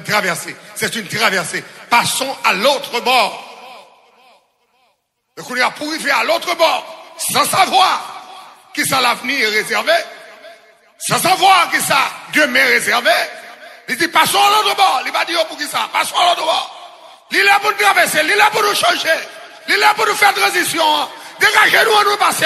traversée. C'est une traversée. Passons à l'autre bord. Donc on est pour arriver à l'autre bord, sans savoir qui ça l'avenir est réservé, sans savoir qui ça demain est réservé. Il dit passons à l'autre bord. Il va dire pour qui ça, passons à l'autre bord. Il est là pour nous traverser, il est là pour nous changer, il est là pour nous faire transition. Dégagez-nous, nous passer